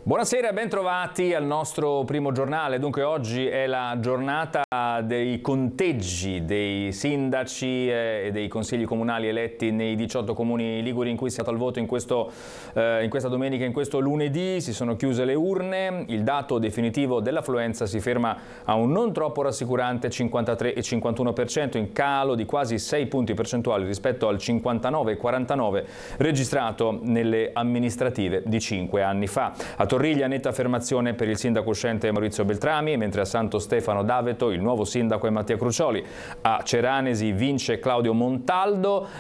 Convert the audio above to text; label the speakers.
Speaker 1: Buonasera, ben trovati al nostro primo giornale. Dunque oggi è la giornata dei conteggi dei sindaci e dei consigli comunali eletti nei 18 comuni liguri in cui si è dato il voto in questa domenica, in questo lunedì. Si sono chiuse le urne, il dato definitivo dell'affluenza si ferma a un non troppo rassicurante 53,51%, in calo di quasi 6 punti percentuali rispetto al 59,49% registrato nelle amministrative di 5 anni fa. A Torriglia netta affermazione per il sindaco uscente Maurizio Beltrami, mentre a Santo Stefano d'Aveto il nuovo sindaco è Mattia Crucioli. A Ceranesi vince Claudio Montaldo,